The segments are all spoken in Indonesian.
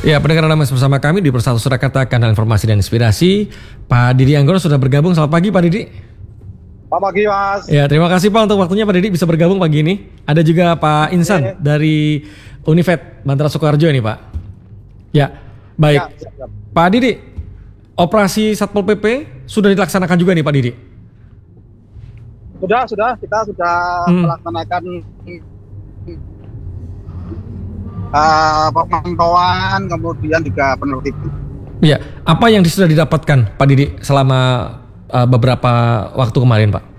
Ya, pendengar Anda masih bersama kami di Persatu Surakarta, kanal informasi dan inspirasi. Pak Didi Anggono sudah bergabung. Selamat pagi Pak Didi. Selamat pagi Mas. Ya, terima kasih Pak untuk waktunya Pak Didi bisa bergabung pagi ini. Ada juga Pak Insan dari Univet Bantara Sukoharjo ini Pak. Ya, baik. Ya, siap. Pak Didi, operasi Satpol PP sudah dilaksanakan juga nih Pak Didi? Sudah. Kita sudah melaksanakan pemantauan, kemudian juga penertiban. Ya, apa yang sudah didapatkan Pak Didi selama beberapa waktu kemarin Pak?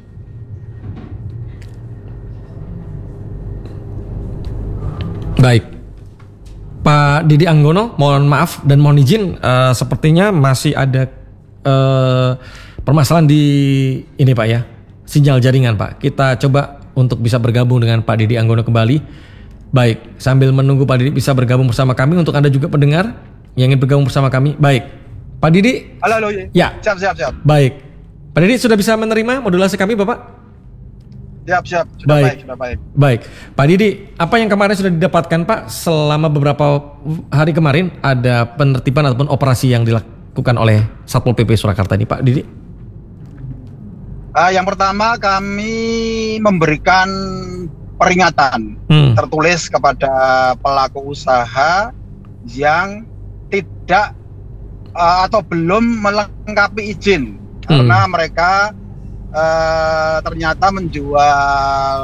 Baik, Pak Didi Anggono, mohon maaf dan mohon izin, sepertinya masih ada permasalahan di ini Pak ya, sinyal jaringan Pak. Kita coba untuk bisa bergabung dengan Pak Didi Anggono kembali. Baik, sambil menunggu Pak Didi bisa bergabung bersama kami, untuk Anda juga pendengar yang ingin bergabung bersama kami. Baik, Pak Didi. Halo. Ya. Siap. Baik, Pak Didi sudah bisa menerima modulasi kami Bapak? Siap. Sudah baik. Baik, Pak Didi, apa yang kemarin sudah didapatkan Pak selama beberapa hari kemarin ada penertiban ataupun operasi yang dilakukan oleh Satpol PP Surakarta ini Pak Didi? Yang pertama kami memberikan peringatan tertulis kepada pelaku usaha yang tidak atau belum melengkapi izin karena mereka ternyata menjual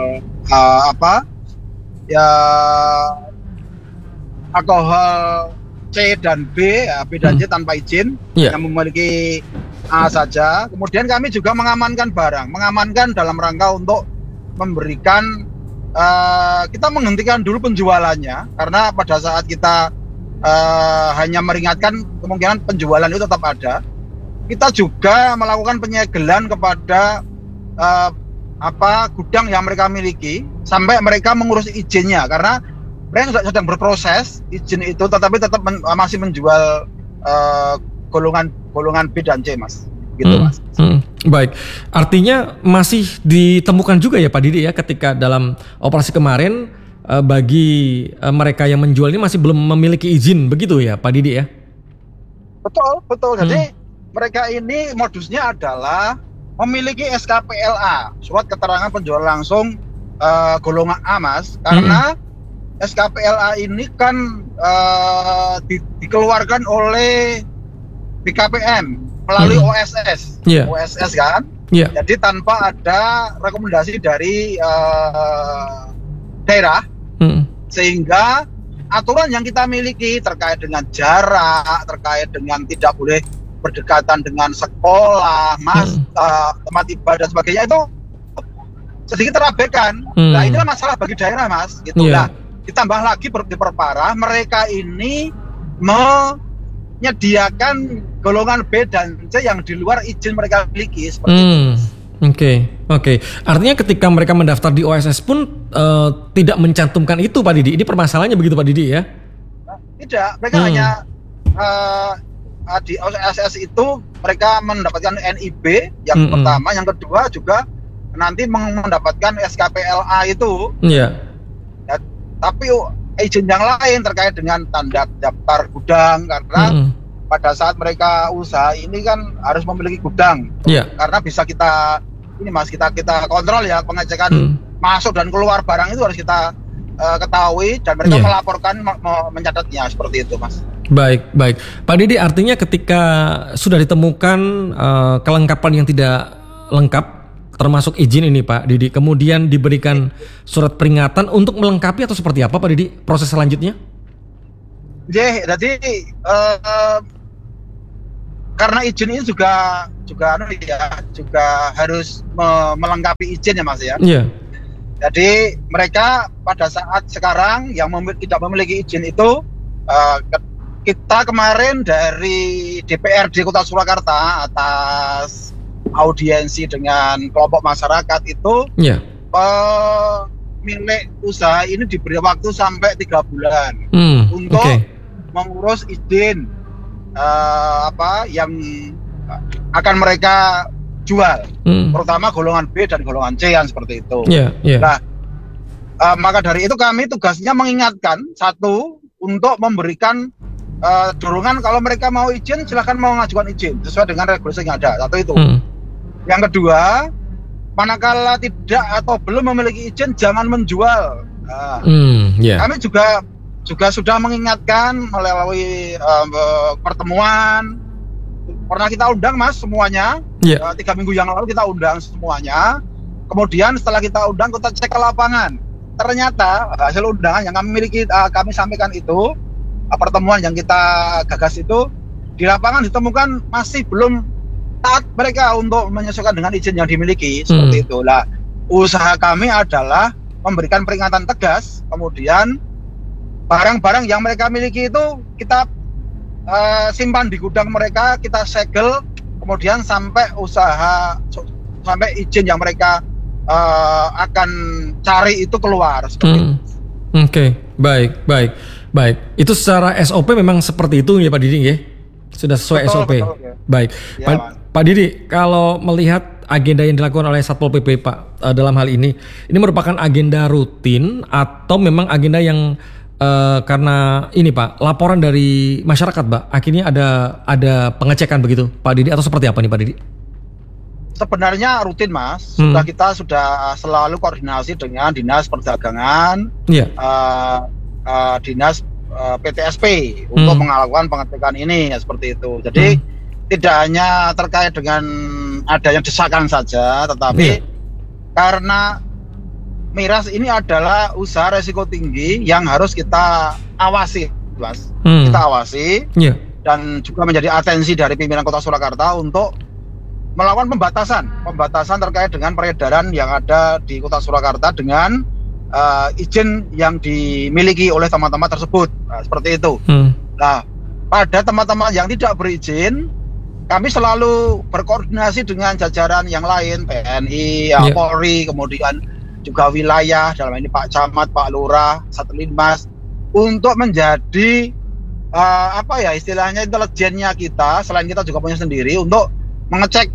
alkohol C dan B, B dan C tanpa izin, yang memiliki A saja. Kemudian kami juga mengamankan dalam rangka untuk memberikan kita menghentikan dulu penjualannya, karena pada saat kita hanya meringatkan kemungkinan penjualan itu tetap ada. Kita juga melakukan penyegelan kepada gudang yang mereka miliki sampai mereka mengurus izinnya, karena mereka sedang berproses izin itu, tetapi tetap masih menjual golongan B dan C, Mas. Gitu, Mas. Baik, artinya masih ditemukan juga ya Pak Didi ya, ketika dalam operasi kemarin bagi mereka yang menjual ini masih belum memiliki izin, begitu ya Pak Didi ya? Betul. Jadi mereka ini modusnya adalah memiliki SKPLA, surat keterangan penjualan langsung golongan A, Mas. Karena SKPLA ini kan dikeluarkan oleh BKPM melalui OSS, OSS kan. Jadi tanpa ada rekomendasi dari daerah, sehingga aturan yang kita miliki terkait dengan jarak, terkait dengan tidak boleh berdekatan dengan sekolah, tempat ibadah dan sebagainya itu sedikit terabaikan. Nah, ini masalah bagi daerah, Mas. Gitu. Nah, ditambah lagi diperparah, mereka ini menyediakan golongan B dan C yang di luar izin mereka miliki, seperti itu. Oke. Artinya ketika mereka mendaftar di OSS pun tidak mencantumkan itu Pak Didi. Ini permasalahannya begitu Pak Didi ya? Tidak, mereka hanya di OSS itu mereka mendapatkan NIB yang pertama, yang kedua juga nanti mendapatkan SKPLA itu. Ya, tapi izin yang lain terkait dengan tanda daftar gudang, karena pada saat mereka usaha ini kan harus memiliki gudang, karena bisa kita kontrol ya, pengecekan masuk dan keluar barang itu harus kita ketahui, dan mereka melaporkan mencatatnya, seperti itu, Mas. Baik Pak Didi, artinya ketika sudah ditemukan kelengkapan yang tidak lengkap termasuk izin ini Pak Didi, kemudian diberikan surat peringatan untuk melengkapi atau seperti apa Pak Didi proses selanjutnya? Jadi karena izin ini juga harus melengkapi izin ya, Mas ya. Jadi mereka pada saat sekarang yang tidak memiliki izin itu, kita kemarin dari DPRD Kota Surakarta atas audiensi dengan kelompok masyarakat itu, milik usaha ini diberi waktu sampai 3 bulan untuk mengurus izin yang akan mereka jual, terutama golongan B dan golongan C yang seperti itu. Nah, maka dari itu kami tugasnya mengingatkan, satu, untuk memberikan dorongan kalau mereka mau izin silahkan mau mengajukan izin sesuai dengan regulasi yang ada. Satu itu. Yang kedua, manakala tidak atau belum memiliki izin jangan menjual. Kami juga sudah mengingatkan melalui pertemuan. Pernah kita undang Mas semuanya. 3 minggu yang lalu kita undang semuanya. Kemudian setelah kita undang kita cek ke lapangan. Ternyata hasil undangan yang kami miliki, kami sampaikan itu, pertemuan yang kita gagas itu, di lapangan ditemukan masih belum taat mereka untuk menyesuaikan dengan izin yang dimiliki. Seperti itulah. Usaha kami adalah memberikan peringatan tegas, kemudian barang-barang yang mereka miliki itu kita simpan di gudang mereka, kita segel, kemudian sampai izin yang mereka akan cari itu keluar. Oke, baik. Itu secara SOP memang seperti itu ya Pak Didi ya? Sudah sesuai betul, SOP. Betul, ya. Baik, ya, Pak Didi, kalau melihat agenda yang dilakukan oleh Satpol PP Pak dalam hal ini merupakan agenda rutin atau memang agenda yang karena ini Pak, laporan dari masyarakat Pak, akhirnya ada pengecekan begitu Pak Didi atau seperti apa nih Pak Didi? Sebenarnya rutin Mas, kita sudah selalu koordinasi dengan Dinas Perdagangan, Dinas PTSP untuk melakukan pengecekan ini seperti itu. Jadi tidak hanya terkait dengan adanya desakan saja, tetapi karena miras ini adalah usaha resiko tinggi yang harus kita awasi, Mas. Kita awasi dan juga menjadi atensi dari pimpinan Kota Surakarta untuk melakukan pembatasan terkait dengan peredaran yang ada di Kota Surakarta dengan izin yang dimiliki oleh teman-teman tersebut. Nah, seperti itu. Nah, pada teman-teman yang tidak berizin, kami selalu berkoordinasi dengan jajaran yang lain, TNI, Polri, kemudian juga wilayah, dalam ini Pak Camat, Pak Lurah, Satlinmas, untuk menjadi istilahnya intelijennya kita, selain kita juga punya sendiri, untuk mengecek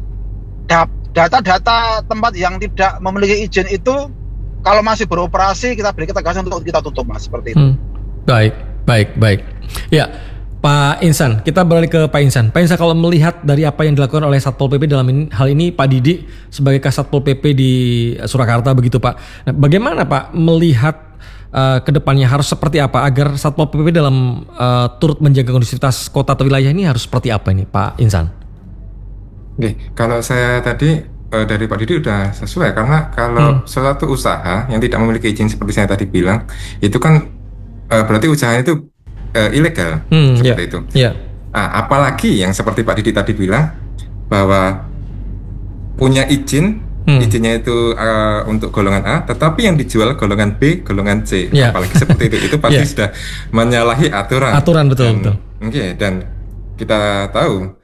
data-data tempat yang tidak memiliki izin itu, kalau masih beroperasi kita beri ketegasan untuk kita tutup Mas, seperti itu. Baik. Ya, Pak Insan, kita beralih ke Pak Insan. Pak Insan, kalau melihat dari apa yang dilakukan oleh Satpol PP dalam hal ini Pak Didi sebagai Kasatpol PP di Surakarta begitu Pak. Nah, bagaimana Pak melihat ke depannya harus seperti apa agar Satpol PP dalam turut menjaga kondusivitas kota atau wilayah ini harus seperti apa ini Pak Insan? Oke, kalau saya tadi dari Pak Didi udah sesuai, karena kalau suatu usaha yang tidak memiliki izin seperti saya tadi bilang, itu kan berarti usahanya itu ilegal, seperti itu. Apalagi yang seperti Pak Didi tadi bilang bahwa punya izin, izinnya itu untuk golongan A, tetapi yang dijual golongan B, golongan C, apalagi seperti itu pasti sudah menyalahi aturan. Betul. Dan kita tahu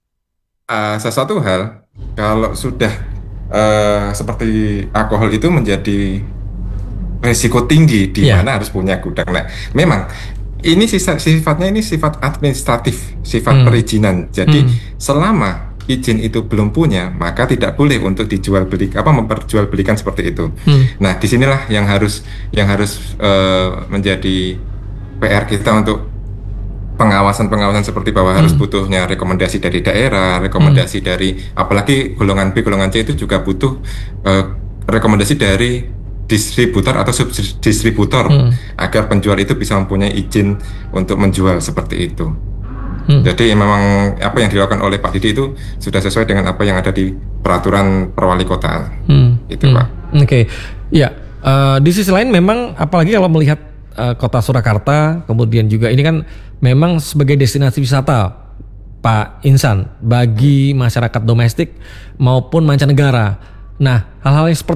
sesuatu hal kalau sudah seperti alkohol itu menjadi risiko tinggi di mana harus punya gudang. Nah, memang ini sifatnya sifat administratif, sifat perizinan. Jadi selama izin itu belum punya, maka tidak boleh untuk memperjualbelikan seperti itu. Nah, disinilah yang harus menjadi PR kita untuk pengawasan seperti bahwa harus butuhnya rekomendasi dari daerah, rekomendasi dari apalagi golongan B, golongan C itu juga butuh rekomendasi dari distributor atau subdistributor agar penjual itu bisa mempunyai izin untuk menjual seperti itu. Jadi memang apa yang dilakukan oleh Pak Didi itu sudah sesuai dengan apa yang ada di peraturan perwali kota. Itu Pak. Oke. Ya, di sisi lain memang apalagi kalau melihat kota Surakarta, kemudian juga ini kan memang sebagai destinasi wisata Pak Insan bagi masyarakat domestik maupun mancanegara. Nah, hal-hal yang seperti